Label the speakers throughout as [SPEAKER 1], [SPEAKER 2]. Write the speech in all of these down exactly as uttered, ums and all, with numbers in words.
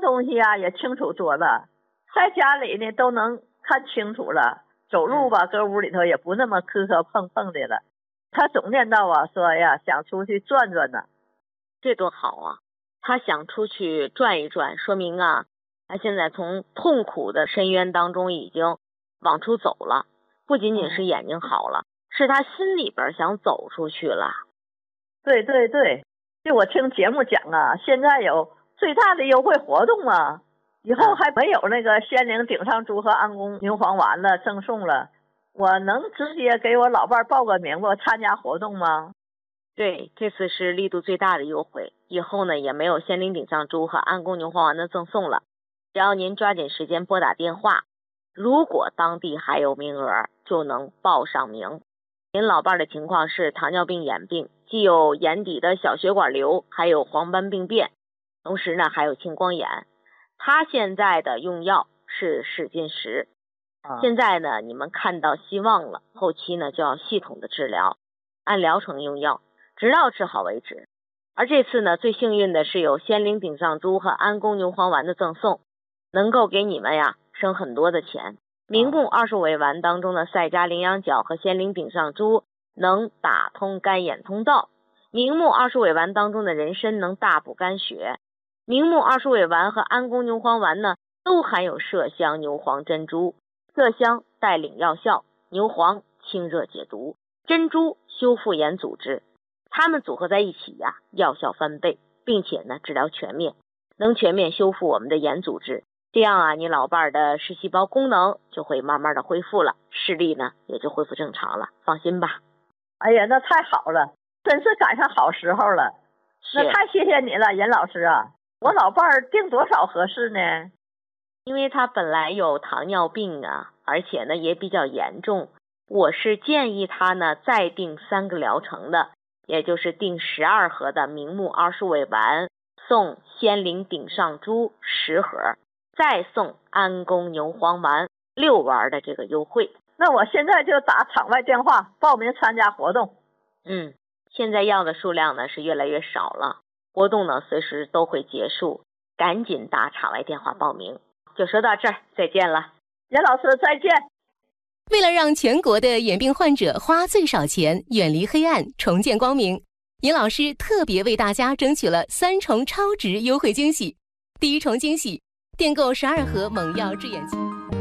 [SPEAKER 1] 东西啊也清楚多了，在家里呢都能看清楚了，走路吧搁屋里头也不那么磕磕碰碰的了。他总念叨啊说呀想出去转转呢。
[SPEAKER 2] 这多好啊，他想出去转一转，说明啊他现在从痛苦的深渊当中已经往出走了，不仅仅是眼睛好了，是他心里边想走出去了。
[SPEAKER 1] 对对对，就我听节目讲啊，现在有最大的优惠活动啊，以后还没有那个仙灵顶上珠和安宫牛黄丸了赠送了，我能直接给我老伴报个名吧，参加活动吗？
[SPEAKER 2] 对，这次是力度最大的优惠，以后呢也没有仙灵顶上珠和安宫牛黄丸的赠送了。只要您抓紧时间拨打电话，如果当地还有名额，就能报上名。您老伴的情况是糖尿病眼病，既有眼底的小血管瘤，还有黄斑病变，同时呢还有青光眼。他现在的用药是使劲石，
[SPEAKER 1] 啊、
[SPEAKER 2] 现在呢你们看到希望了，后期呢就要系统的治疗，按疗程用药，直到治好为止。而这次呢最幸运的是有仙灵顶上珠和安宫牛黄丸的赠送，能够给你们呀省很多的钱。明目二十五味丸当中的赛迦羚羊角和仙灵顶上珠能打通肝眼通道，明目二十五味丸当中的人参能大补肝血，明目二十五味丸和安宫牛黄丸呢都含有麝香牛黄珍珠，麝香带领药效，牛黄清热解毒，珍珠修复眼组织，它们组合在一起呀、啊，药效翻倍，并且呢治疗全面，能全面修复我们的眼组织。这样啊，你老伴的视细胞功能就会慢慢的恢复了，视力呢也就恢复正常了，放心吧。
[SPEAKER 1] 哎呀，那太好了，真是赶上好时候了。那太谢谢你了，严老师啊。我老伴儿定多少合适呢？
[SPEAKER 2] 因为他本来有糖尿病啊，而且呢也比较严重，我是建议他呢再定三个疗程的，也就是定十二盒的明目二十五味丸，送仙灵顶上珠十盒，再送安宫牛黄丸六丸的这个优惠。
[SPEAKER 1] 那我现在就打场外电话报名参加活动。
[SPEAKER 2] 嗯，现在药的数量呢是越来越少了，活动呢随时都会结束，赶紧打场外电话报名。就说到这儿，再见了。
[SPEAKER 1] 严老师再见。
[SPEAKER 3] 为了让全国的眼病患者花最少钱，远离黑暗，重见光明，严老师特别为大家争取了三重超值优惠惊喜。第一重惊喜，订购十二盒猛药治眼睛。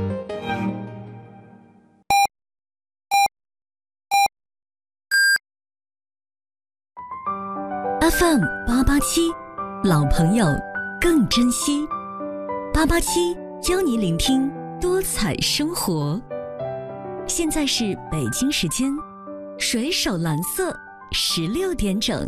[SPEAKER 4] F M 八八七，老朋友更珍惜。八八七教你聆听多彩生活。现在是北京时间水手蓝色十六点整。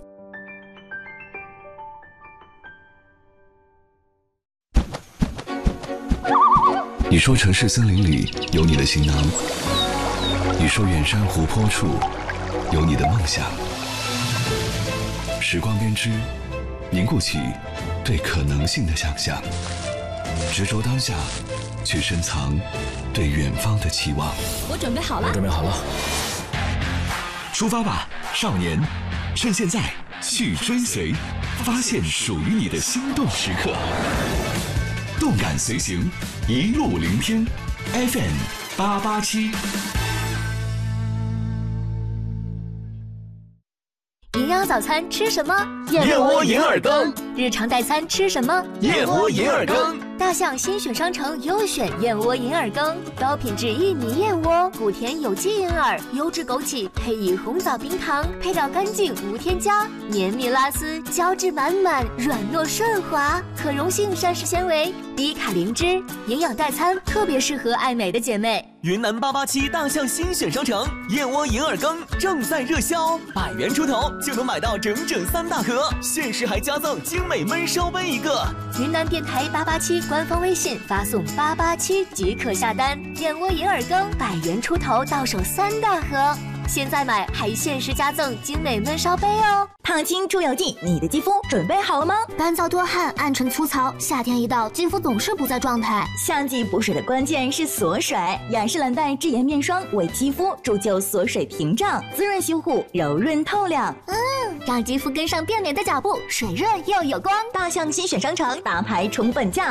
[SPEAKER 5] 你说城市森林里有你的行囊，你说远山湖泊处有你的梦想。时光编织，凝固起对可能性的想象，执着当下，去深藏对远方的期望。
[SPEAKER 4] 我准备好了，
[SPEAKER 5] 我准备好了，出发吧，少年！趁现在去追随，发现属于你的心动时刻。动感随行，一路聆听 F M 八八七。
[SPEAKER 6] 营养早餐吃什么？
[SPEAKER 7] 燕窝银耳羹。
[SPEAKER 6] 日常代餐吃什么？
[SPEAKER 7] 燕窝银耳羹。
[SPEAKER 6] 大象新选商城优选燕窝银耳羹，高品质薏米燕窝，补甜有机银耳，优质枸杞，配以红枣冰糖，配料干净无添加，绵密拉丝，胶质满满，软糯顺滑，可溶性膳食纤维，低卡零脂，营养代餐特别适合爱美的姐妹。
[SPEAKER 7] 云南八八七大象新选商城燕窝银耳羹正在热销，百元出头就能买到整整三大盒，限时还加赠精美焖烧杯一个。
[SPEAKER 6] 云南电台八八七官方微信发送八八七即可下单，燕窝银耳羹百元出头到手三大盒，现在买还限时加赠精美焖烧杯哦。
[SPEAKER 8] 烫青出油剂，你的肌肤准备好了吗？
[SPEAKER 9] 干燥多汗，暗沉粗糙，夏天一到，肌肤总是不在状态。
[SPEAKER 8] 夏季补水的关键是锁水，雅诗兰黛智妍面霜为肌肤铸就锁水屏障，滋润修护，柔润透亮。
[SPEAKER 9] 嗯，让肌肤跟上变美的脚步，水润又有光。
[SPEAKER 8] 大象新选商城大牌重本价。